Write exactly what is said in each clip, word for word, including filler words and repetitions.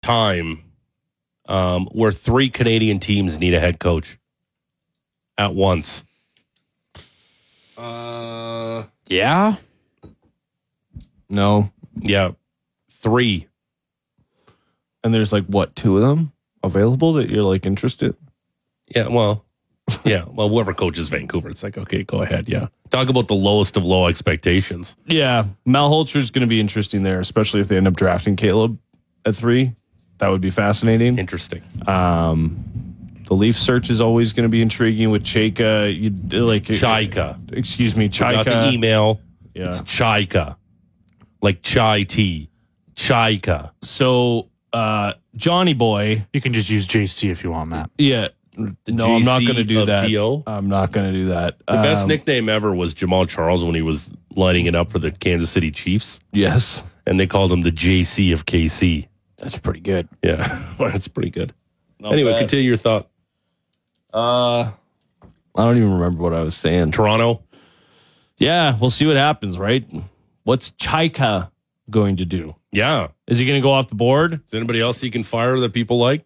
time um, where three Canadian teams need a head coach at once? Uh, Yeah. no. Yeah, three. And there's like, what, two of them available that you're like interested? Yeah, well, yeah, well, whoever coaches Vancouver, it's like, okay, go ahead. Yeah, talk about the lowest of low expectations. Yeah. Malholtzer is going to be interesting there, especially if they end up drafting Caleb at three. That would be fascinating. Interesting. Um, the Leaf search is always going to be intriguing with Chaika. You like Chaika. Excuse me, Got the Chaika. email. Yeah. It's Chaika, like chai tea. Chaika. So uh, Johnny Boy. You can just use J C if you want, Matt. Yeah. The No, I'm not G C going to do of that. T O. I'm not going to do that. The best Um, nickname ever was Jamal Charles when he was lining it up for the Kansas City Chiefs, Yes. and they called him the J C of K C. That's pretty good. Yeah, that's pretty good. Not anyway, bad. continue your thought. Uh, I don't even remember what I was saying. Toronto. Yeah, we'll see what happens, right? What's Chaika going to do? Yeah. Is he going to go off the board? Is there anybody else you can fire that people like?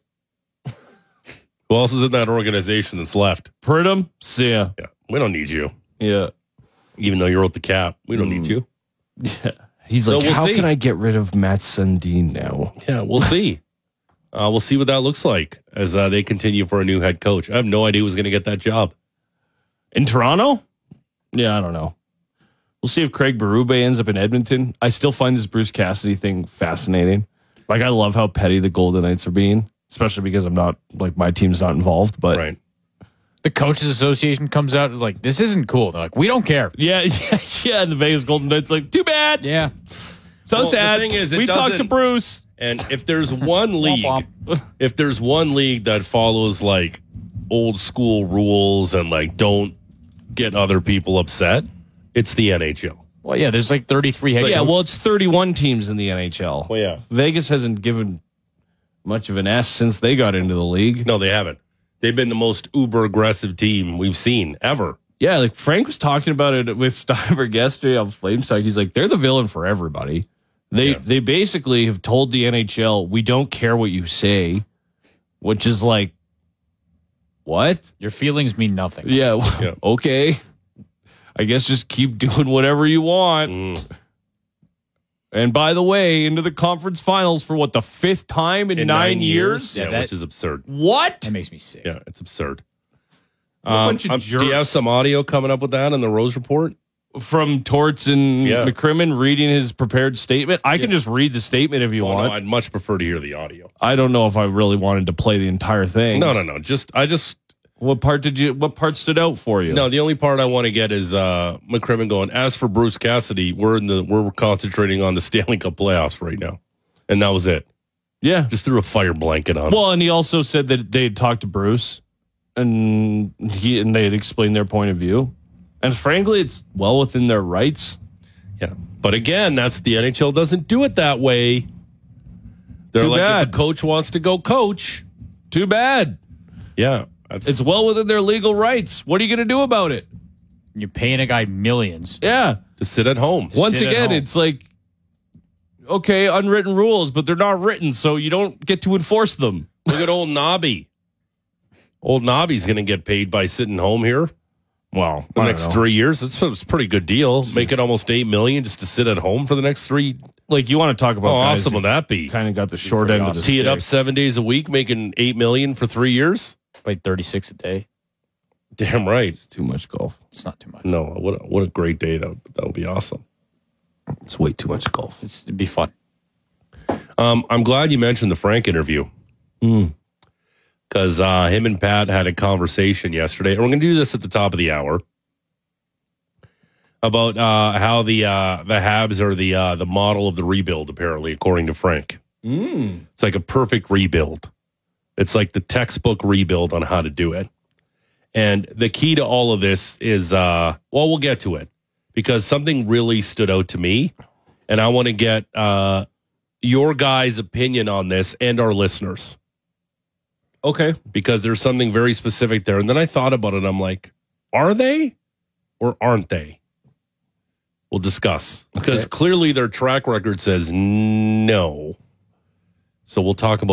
Who else is in that organization that's left? Pridham? See ya. Yeah, we don't need you. Yeah. Even though you're with the cap, we don't need you. Yeah. He's So like, we'll how see. can I get rid of Matt Sundin now? Yeah, we'll see. Uh, we'll see what that looks like as uh, they continue for a new head coach. I have no idea who's going to get that job. In Toronto? Yeah, I don't know. We'll see if Craig Berube ends up in Edmonton. I still find this Bruce Cassidy thing fascinating. Like, I love how petty the Golden Knights are being, especially because I'm not, like, my team's not involved. But Right. The Coaches Association comes out like, this isn't cool. They're like, we don't care. yeah, yeah, yeah. And the Vegas Golden Knights like, too bad. Yeah. So Well, the sad. thing is, it we talked to doesn't- Bruce. And if there's one league, womp. if there's one league that follows like old school rules and like don't get other people upset, it's the N H L. Well, yeah, there's like thirty-three head Yeah, coaches. well, it's thirty-one teams in the N H L. Well, yeah. Vegas hasn't given much of an S since they got into the league. No, they haven't. They've been the most uber aggressive team we've seen ever. Yeah, like Frank was talking about it with Steinberg yesterday on Flamestock. He's like, they're the villain for everybody. They Yeah. they basically have told the N H L, we don't care what you say, which is like, what? Your feelings mean nothing. Yeah, Yeah. okay. I guess just keep doing whatever you want. Mm. And by the way, into the conference finals for what, the fifth time in, In nine, years? Yeah, Yeah, that- which is absurd. What? That makes me sick. Yeah, it's absurd. a bunch of um, do you have jerks. some audio coming up with that in the Rose Report? From Torts and Yeah. McCrimmon reading his prepared statement. I can just read the statement if you Oh, no, want. I'd much prefer to hear the audio. I don't know if I really wanted to play the entire thing. No, no, no. Just I just What part did you? What part stood out for you? no. The only part I want to get is uh, McCrimmon going. As for Bruce Cassidy, we're in the we're concentrating on the Stanley Cup playoffs right now, and that was it. Yeah. Just threw a fire blanket on. it. Well, and he also said that they had talked to Bruce, and he and they had explained their point of view, and frankly, it's well within their rights. Yeah, but again, that's the N H L doesn't do it that way. They're Too like, bad. if a coach wants to go coach, Too bad. yeah, that's, It's well within their legal rights. What are you going to do about it? You're paying a guy millions. Yeah. to sit at home. Once Sit at again, home. it's like, okay, unwritten rules, but they're not written, so you don't get to enforce them. Look at old Nobby. Old Nobby's going to get paid by sitting home here Well, the next three years. That's, that's a pretty good deal. Making almost eight million just to sit at home for the next three. Like, you want to talk about How guys awesome who would that be? kind of got the short end of the Tee it up stick. seven days a week, making eight million for three years. Played thirty-six a day. Damn right. It's too much golf. It's not too much. No, what a, what a great day. That would, that would be awesome. It's way too much golf. It's, it'd be fun. Um, I'm glad you mentioned the Frank interview because uh, him and Pat had a conversation yesterday. And we're going to do this at the top of the hour about uh, how the uh, the Habs are the uh, the model of the rebuild, apparently, according to Frank. Mm. It's like a perfect rebuild. It's like the textbook rebuild on how to do it. And the key to all of this is, uh, well, we'll get to it because something really stood out to me. And I want to get uh, your guys' opinion on this and our listeners Okay. because there's something very specific there. And then I thought about it. I'm like, are they or aren't they? We'll discuss because Okay. clearly their track record says no. So we'll talk about